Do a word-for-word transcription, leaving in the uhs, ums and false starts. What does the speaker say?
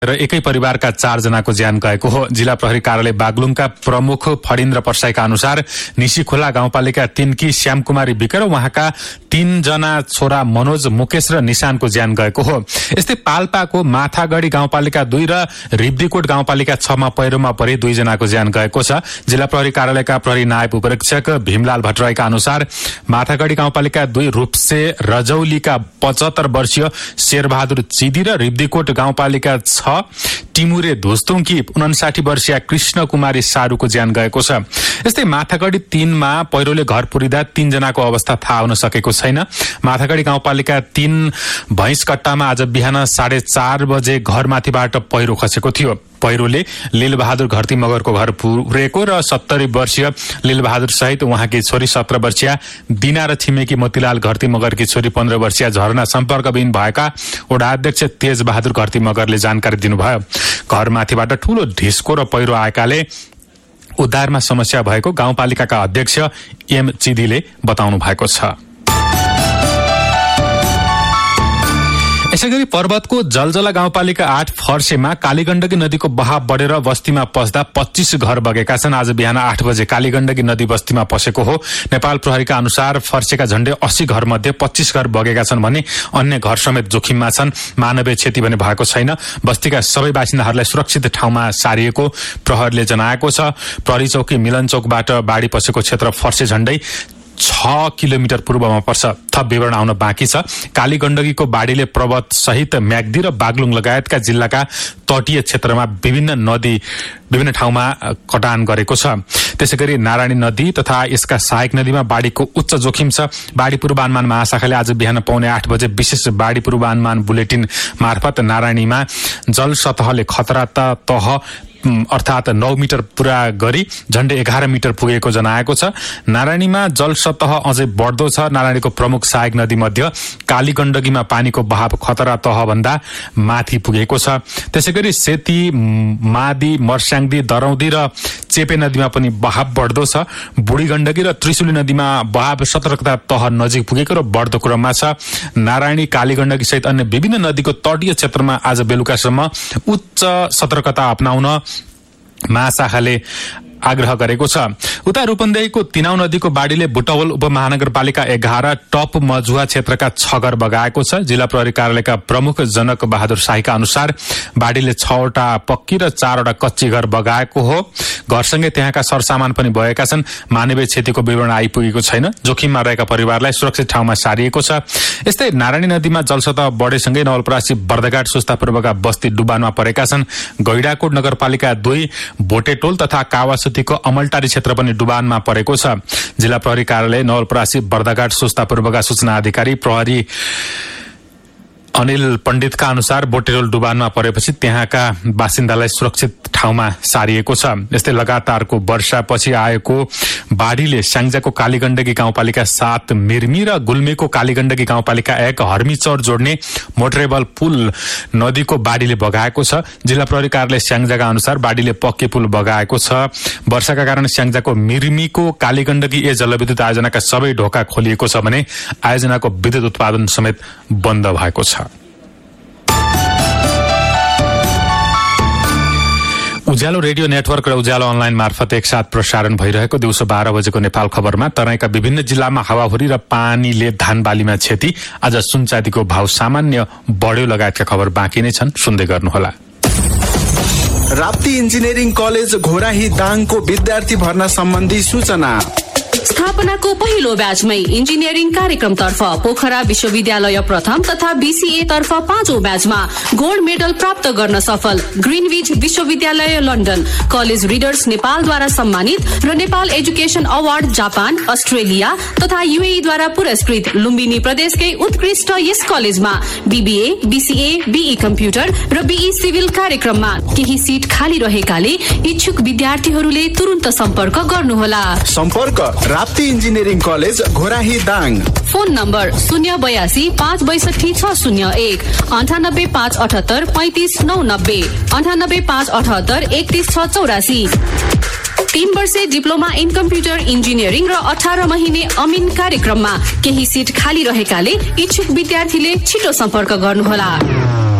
र एकै परिवारका चार जनाको ज्यान गएको हो। जिल्ला प्रहरी कार्यालय बागलुङका प्रमुख फणिन्द्र पर्साईका अनुसार निशीखोला गाउँपालिका तीनकी श्यामकुमारी विक र उहाँका तीन जना छोरा मनोज, मुकेश र निशानको ज्यान गएको हो। यस्तै पाल्पाको माथागढी गाउँपालिका दुई र रिब्दीकोट गाउँपालिका छ मा पहिरोमा परि दुई जनाको ज्यान गएको छ। जिल्ला प्रहरी कार्यालयका प्रहरी नायब उपरीक्षक भीमलाल भट्टराईका अनुसार माथागढी गाउँपालिका दुई रूपसे रजौलीका पचहत्तर वर्षीय शेरबहादुर चिदी र रिब्दीकोट गाउँपालिका छ टिमुरे धोस्तुङकी उनासाठी वर्षीय कृष्ण कुमारी सारूको ज्यान गएको छ। यस्तै माथागढी तीनमा पहिरोले घर पुरिँदा तीन जनाको अवस्था थाहा हुन सकेको छैन। माथागढी गाउँपालिका तीन भैंसकट्टामा आज बिहान साढे चार बजे घरमाथिबाट पहिरो खसेको थियो। पहिरोले लीलबहादुर घरती मगरको घर पुरेको र सत्तरी वर्षीय लीलबहादुर सहित उहाँकी छोरी सत्र वर्षीय दिना र छिमेकी मोतीलाल घरती मगरकी छोरी पन्ध्र वर्षीय झरना सम्पर्कविहीन भएका वडा अध्यक्ष तेज बहादुर घरती मगरले जानकारी दिनुभयो। घरमाथिबाट ठूलो ढिस्को र पहिरो आएकाले उद्धारमा समस्या भएको गाउँपालिकाका अध्यक्ष एम चिदीले बताउनु भएको छ। यसैगरी पर्वतको जलजला गाउँपालिका आठ फर्सेमा कालीगण्डकी नदीको बहाव बढेर बस्तीमा पस्दा पच्चीस घर बगेका छन्। आज बिहान आठ बजे कालीगण्डकी नदी बस्तीमा पसेको हो। नेपाल प्रहरीका अनुसार फर्सेका झण्डै अस्सी घर मध्ये पच्चीस घर बगेका छन् भने अन्य घर समेत जोखिममा छन्। मानवीय क्षति भने भएको छैन। बस्तीका सबै बासिन्दाहरूलाई सुरक्षित ठाउँमा सारिएको प्रहरीले जनाएको छ। प्रहरी चौकी मिलन चौकबाट बाढी पसेको क्षेत्र फर्से झण्डै छ किलोमिटर पूर्वमा पर्छ। थप विवरण आउन बाँकी छ। कालीगण्डकीको बाढीले पर्वत सहित म्याग्दी र बागलुङ लगायतका जिल्लाका तटीय क्षेत्रमा विभिन्न नदी विभिन्न ठाउँमा कटान गरेको छ। त्यसैगरी नारायणी नदी तथा यसका सहायक नदीमा बाढीको उच्च जोखिम छ। बाढी पूर्वानुमान महाशाखाले आज बिहान पौने आठ बजे विशेष बाढी पूर्वानुमान बुलेटिन मार्फत नारायणीमा जल सतहले खतरा तह अर्थात नौ मिटर पूरा गरी झण्डै एघार मिटर पुगेको जनाएको छ। नारायणीमा जल सतह अझै बढ्दो छ। नारायणीको प्रमुख सहायक नदी मध्ये कालीगण्डकीमा पानीको बहाव खतरा तह भन्दा माथि पुगेको छ। त्यसैगरी सेती, मादी, मर्स्याङदी, दरौदी र चेपे नदीमा पनि बहाव बढ्दो छ। बुढी गण्डकी र त्रिशुली नदीमा बहाव सतर्कता तह नजिक पुगेको र बढ्दो क्रममा छ। नारायणी, कालीगण्डकी सहित अन्य विभिन्न नदीको तटीय क्षेत्रमा आज बेलुकासम्म उच्च सतर्कता अपनाउन महाशाखाले आग्रह गरेको छ। उता रूपन्देहीको तिनाउ नदीको बाढीले बुटवल उपमहानगरपालिका एघार टप मजुवा क्षेत्रका छ घर बगाएको छ। जिल्ला प्रहरी कार्यालयका प्रमुख जनक बहादुर शाहीका अनुसार बाढीले छवटा पक्की र चारवटा कच्ची घर बगाएको हो। घरसँगै त्यहाँका सरसामान पनि बगेका छन्। मानवीय क्षतिको विवरण आइपुगेको छैन। जोखिममा रहेका परिवारलाई सुरक्षित ठाउँमा सारिएको छ। यस्तै नारायणी नदीमा जलसतह बढेसँगै नवलपरासी बर्दघाट सुस्तापूर्वका बस्ती डुबानमा परेका छन्। गैडाकोट नगरपालिका दुई भोटेटोल तथा कावासुतीको अमलटारी क्षेत्र पनि डुबानमा परेको छ। जिल्ला प्रहरी कार्यालय नवलपरासी बर्दघाट सुस्तापूर्वका सूचना अधिकारी प्रहरी अनिल पण्डितका अनुसार बोटेरोल डुबानमा परेपछि त्यहाँका बासिन्दालाई सुरक्षित ठाउँमा सारिएको छ। यस्तै लगातारको वर्षापछि आएको बाढीले स्याङ्जाको कालीगण्डकी गाउँपालिका सात, मिर्मी र गुल्मीको कालीगण्डकी गाउँपालिका एक हर्मीचौर जोड्ने मोटरेबल पुल नदीको बाढीले बगाएको छ। जिल्ला प्रहरी कार्यालय स्याङ्जाका अनुसार बाढीले पक्के पुल बगाएको छ। वर्षाका कारण स्याङ्जाको मिर्मीको कालीगण्डकी ए जलविद्युत आयोजनाका सबै ढोका खोलिएको छ भने आयोजनाको विद्युत उत्पादन समेत बन्द भएको छ। उज्यालो रेडियो नेटवर्क र उज्यालो अनलाइन मार्फत एकसाथ प्रसारण भइरहेको दिउँसो बाह्र बजेको नेपाल खबरमा तराईका विभिन्न जिल्लामा हावाहुरी र पानीले धान बालीमा क्षति, आज सुनचाँदीको भाव सामान्य बढ्यो लगायतका खबर बाँकी नै छन्। सुन्दै गर्नुहोला। राप्ती इन्जिनियरिङ कलेज घोराही दाङको विद्यार्थी भर्ना सम्बन्धी सूचना। स्थापनाको पहिलो ब्याचमै इन्जिनियरिङ कार्यक्रमतर्फ पोखरा विश्वविद्यालय प्रथम तथा बीसीए तर्फ पाँचौं ब्याचमा गोल्ड मेडल प्राप्त गर्न सफल ग्रिनविच विश्वविद्यालय लन्डन, कलेज रिडर्स नेपालद्वारा सम्मानित र Nepal education award Japan, Australia तथा युएईद्वारा पुरस्कृत लुम्बिनी प्रदेशकै उत्कृष्ट यस कलेजमा बीबीए, बीसीए, बीई कम्प्युटर र बीई सिभिल कार्यक्रममा केही सिट खाली रहेकाले इच्छुक विद्यार्थीहरूले तुरुन्त सम्पर्क गर्नुहोला। सम्पर्क Rapti engineering college Ghorahi Dang. Phone number शून्य बयासी पाँच बैसठी छ शून्य एक, अन्ठानब्बे पाँच अठहत्तर पैंतिस नौ नब्बे, अन्ठानब्बे पाँच अठहत्तर एकतिस छ चौरासी। तीन वर्षे डिप्लोमा इन कम्प्युटर इन्जिनियरिङ र अठार महिने अमिन कार्यक्रममा केही सिट खाली रहेकाले इच्छुक विद्यार्थीले छिटो सम्पर्क गर्नुहोला।